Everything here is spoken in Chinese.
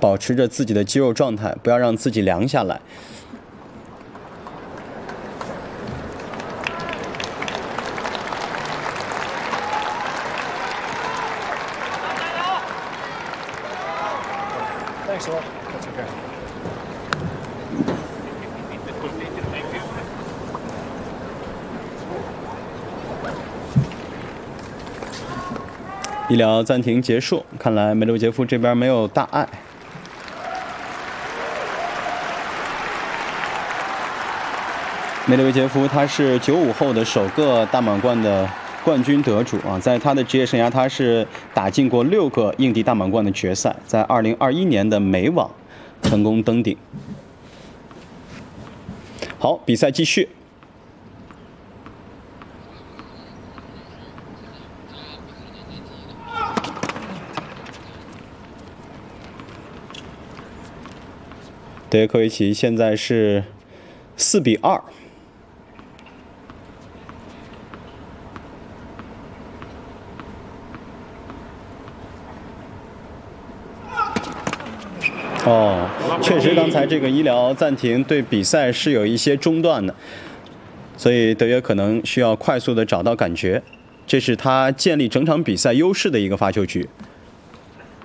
保持着自己的肌肉状态，不要让自己凉下来。 Thanks a lot. That's okay. 医疗暂停结束，看来梅德韦杰夫这边没有大碍。梅德韦杰夫他是95后的首个大满贯的冠军得主啊，在他的职业生涯，他是打进过6个硬地大满贯的决赛，在2021年的美网成功登顶。好，比赛继续。德约科维奇现在是4比2。哦，确实，刚才这个医疗暂停对比赛是有一些中断的，所以德约可能需要快速的找到感觉，这是他建立整场比赛优势的一个发球局。